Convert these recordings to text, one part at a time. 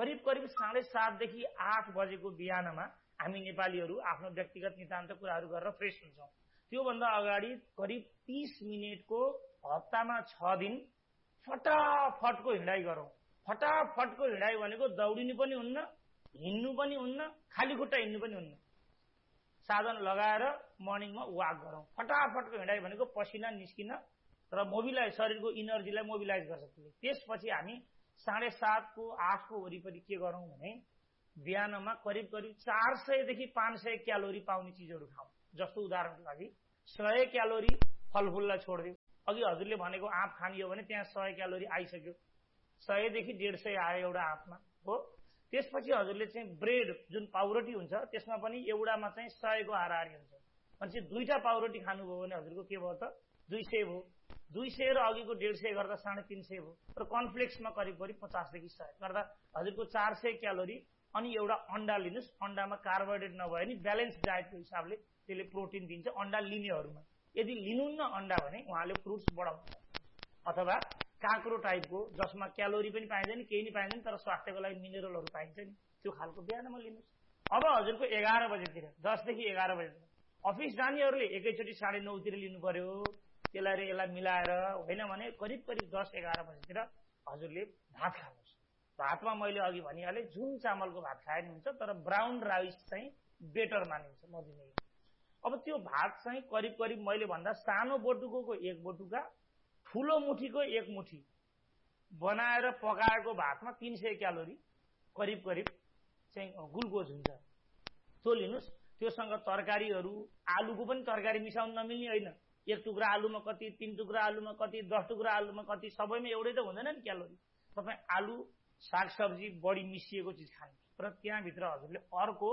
करिब करिब 7:30 देखि 8 बजेको बिहानमा हामी नेपालीहरू आफ्नो व्यक्तिगत नितान्त कुराहरू गरेर फ्रेस हुन्छौं। त्यो भन्दा अगाडि करिब 30 मिनेटको हप्तामा 6 दिन फटाफटको हिँडाइ गरौं। फटाफटको हिँडाइ भनेको दौडिनु पनि हुन्न, हिँड्नु पनि हुन्न, खाली खुट्टा हिँड्नु पनि हुन्न। साधन लगाएर मर्निङमा वाक गरौं। फटाफटको हिँडाइ भनेको पसिना निस्किन र मोबिलाइज शरीरको इनर्जीलाई मोबिलाइज गर्छ। त्यसपछि हामी 7:30 को 8 को वरिपरि के गरौं भने बिहानमा करिब करिब 400 देखि 500 क्यालोरी पाउने चीजहरू खाऊ। जस्तो उदाहरणको लागि 100 क्यालोरी फलफुललाई छोड्दियो। अघि हजुरले भनेको आँप खानियो भने त्यहाँ 100 क्यालोरी आइसक्यो। 100 देखि 150 आयो एउटा आँपमा हो। त्यसपछि हजुरले चाहिँ ब्रेड जुन पाउरोटी हुन्छ त्यसमा पनि एउटामा चाहिँ 100 को हाराहारी हुन्छ। भनेपछि दुईटा पाउरोटी खानुभयो भने हजुरको के भयो त 200 भयो। 200 र अघिको 150 गर्दा 350 भयो। र कर्नफ्लेक्समा करिब करिब 50 देखि 100 गर्दा हजुरको 400 क्यालोरी। अनि एउटा अण्डा लिनुस्। अण्डामा कार्बोहाइड्रेट नभए नि ब्यालेन्स डायटको हिसाबले त्यसले प्रोटिन दिन्छ अण्डा लिनेहरूमा। यदि लिनुहुन्न अण्डा भने उहाँले फ्रुट्स बढाउनु अथवा काँक्रो टाइपको जसमा क्यालोरी पनि पाइँदैन केही नि पाइँदैन तर स्वास्थ्यको लागि मिनरलहरू पाइन्छ नि त्यो खालको बिहानमा लिनुस्। अब हजुरको 11 बजेतिर 10 देखि 11 बजेतिर अफिस जानेहरूले एकैचोटी 9:30 तिर लिनु पर्यो। यसलाई मिलाएर होइन भने करिब करिब 10-11 बजेतिर हजुरले भात खानुहोस्। भातमा मैले अघि भनिहालेँ जुन चामलको भात खाए नि हुन्छ तर ब्राउन राइस चाहिँ बेटर मानिन्छ मधुमेह। अब त्यो भात चाहिँ करिब करिब मैले भन्दा सानो बटुकोको 1 बटुका ठूलो मुठीको 1 मुठी बनाएर पकाएको भातमा 300 क्यालोरी करिब करिब चाहिँ ग्लुकोज हुन्छ। त्यो लिनुस्। त्योसँग तरकारीहरू आलुको पनि तरकारी मिसाउन नमिल्ने होइन। 1 टुक्रा आलुमा कति, 3 टुक्रा आलुमा कति, 10 टुक्रा आलुमा कति, सबैमा एउटै त हुँदैन नि क्यालोरी। तपाई आलु सागसब्जी बढी मिसिएको चीज खानु र त्यहाँभित्र हजुरले अर्को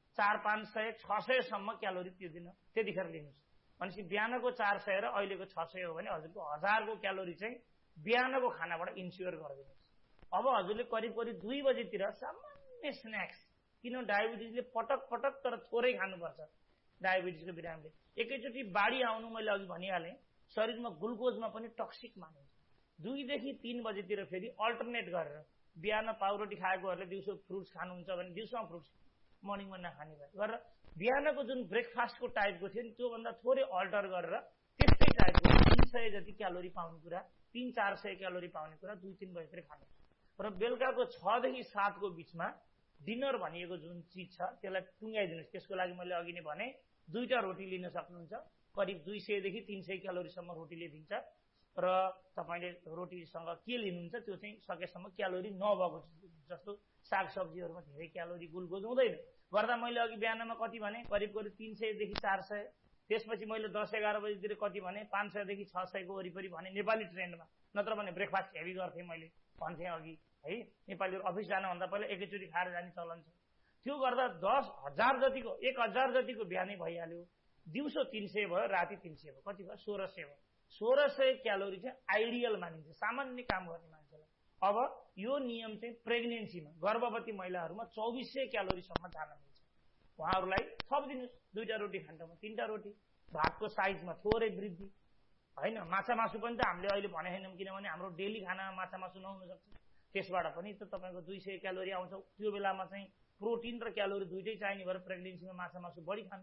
400-500-600 सम्म क्यालोरी त्यो दिन त्यतिखेर लिनुस्। भनेपछि बिहानको 400 र अहिलेको 600 हो भने हजुरको 1000 को क्यालोरी चाहिँ बिहानको खानाबाट इन्स्योर गरिदिनुहोस्। अब हजुरले करिब करिब 2 बजेतिर सामान्य स्न्याक्स, किन डायबिटिजले पटक पटक तर थोरै खानुपर्छ। डायबिटिजको बिरामीले एकैचोटी बाढी आउनु मैले अघि भनिहालेँ शरीरमा ग्लुकोजमा पनि टक्सिक मानिन्छ। 2 देखि 3 बजेतिर फेरि अल्टरनेट गरेर बिहान पाउरोटी खाएकोहरूले दिउँसो फ्रुट्स खानुहुन्छ भने दिउँसोमा फ्रुट्स मर्निङमा नखाने भए गरेर बिहानको जुन ब्रेकफास्टको टाइपको थियो नि त्यो भन्दा थोरै अल्टर गरेर त्यस्तै टाइपको 300 जति क्यालोरी पाउने कुरा 300-400 क्यालोरी पाउने कुरा 2-3 बजेतिर खानु र बेलुकाको 6 देखि 7 को बीचमा डिनर भनिएको जुन चीज छ त्यसलाई टुङ्गाइदिनुस्। त्यसको लागि मैले अघि नै भने 2टा रोटी लिन सक्नुहुन्छ। करिब 200 देखि 300 क्यालोरी सम्म रोटीले दिन्छ र तपाईले रोटीसँग के लिनुहुन्छ त्यो चाहिँ सकेसम्म क्यालोरी नभएको जस्तो सागसब्जीहरुमा धेरै क्यालोरी ग्लुकोज हुँदैन। गर्दा मैले अघि बिहानमा कति भने करिब करिब 300 देखि 400। त्यसपछि मैले 10-11 बजेतिर कति भने 500 देखि 600 को वरिपरि भने नेपाली ट्रेन्डमा। नत्र भने ब्रेकफास्ट हेभी गर्थे मैले भन्थे अघि है। नेपालीहरु अफिस जान भन्दा पहिला एकैचोटी खाएर जाने चलन छ। त्यो गर्दा 10,000 जतिको 1000 जतिको बिहानै भइहाल्यो। दिउँसो 300 भयो, राति 300 भयो, कति भयो 1600 भयो। 1600 क्यालोरी चाहिँ आइडियल मानिन्छ सामान्य काम गर्ने मान्छेलाई। अब यो नियम चाहिँ प्रेग्नेन्सीमा गर्भवती महिलाहरुमा 2400 क्यालोरी सम्म जान मिल्छ। उहाँहरुलाई थप दिनुस् 2टा रोटी खान्टामा 3टा रोटी, भातको साइजमा थोरै वृद्धि हैन। माछा मासु पनि त हामीले अहिले भने हैनौं किनभने हाम्रो डेली खानामा माछा मासु नहुन सक्छ। त्यसबाट पनि त तपाईको 200 क्यालोरी आउँछ। त्यो बेलामा चाहिँ प्रोटिन र क्यालोरी दुईटै चाहिने भएर प्रेग्नेन्सीमा माछा मासु बढी खानु।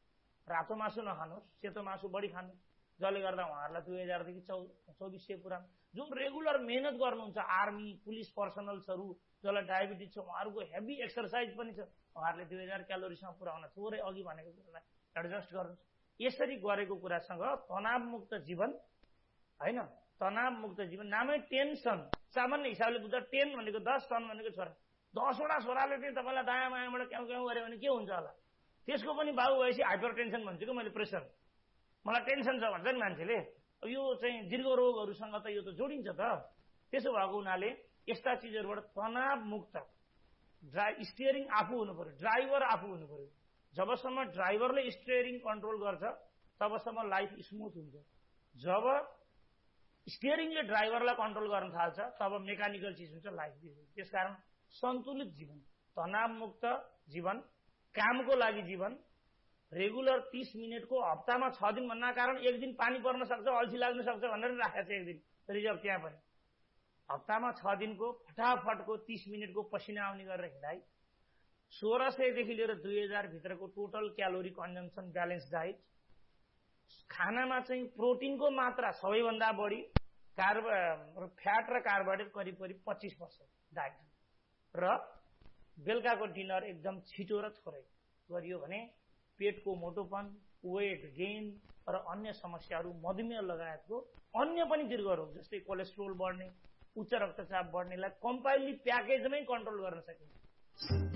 रातो मासु नखानुस्, सेतो मासु बढी खानु। जसले गर्दा उहाँहरुलाई 2000 देखि 2400 पुरान जुन रेगुलर मेहनत गर्नुहुन्छ आर्मी पुलिस पर्सनल्सहरु जसलाई डायबिटिज छ उहाँहरुको हेभी एक्सरसाइज पनि छ। उहाँहरुले 2000 क्यालोरीसम्म पुर्याउन थोरै अघि भनेको कुरालाई एडजस्ट गर्नुस्। यसरी गरेको कुरासँग तनावमुक्त जीवन हैन, तनावमुक्त जीवन नामै टेन्सन। सामान्य हिसाबले बुझ्दा 10 भनेको 10 टन भनेको छोरा। 10 वटा छोराले चाहिँ तपाईलाई दायाँ बायाँबाट क्याउ क्याउ गर्यो भने के हुन्छ होला? त्यसको पनि बाबु भएपछि हाइपरटेन्सन भन्छु के मैले, प्रेसर। मलाई टेन्सन छ भन्छ नि मान्छेले। यो चाहिँ दीर्घ रोगहरुसँग त यो त जोडिन्छ त। त्यसो भएको हुनाले यस्ता चीजहरुबाट तनाव मुक्त स्टियरिङ आफू हुनु पर्यो, ड्राइभर आफू हुनु पर्यो। जबसम्म ड्राइभरले स्टियरिङ कन्ट्रोल गर्छ तबसम्म लाइफ स्मुथ हुन्छ। जब स्टियरिङले ड्राइभरलाई कन्ट्रोल गर्न थाल्छ तब मेकानिकल चीज हुन्छ लाइफ। त्यसकारण सन्तुलित जीवन, तनाव मुक्त जीवन, कामको लागि जीवन, रेगुलर 30 मिनेटको हप्तामा 6 दिन भन्ना कारण एक दिन पानी पर्न सक्छ, अल्छी लाग्न सक्छ भनेर राखेको छ एक दिन रिजर्भ त्यहाँ पनि हप्तामा 6 दिनको फटाफटको 30 मिनटको पसिना आउने गरेर हिँडाइ 1600 देखि लिएर 2000 भित्रको total calorie consumption balance diet, खानामा चाहिँ प्रोटिनको मात्रा सबैभन्दा बढी, फ्याट र कार्बोहाइड्रेट करिब 25% डाइट, र बेलुकाको डिनर एकदम छिटो र थोरै गरियो भने पेटको मोटोपन, वेट गेन र अन्य समस्याहरू, मधुमेह लगायतको अन्य पनि दीर्घ रोग जस्तै कोलेस्ट्रोल बढ्ने, उच्च रक्तचाप बढ्नेलाई कम्पाइलली प्याकेजमै कन्ट्रोल गर्न सकिन्छ।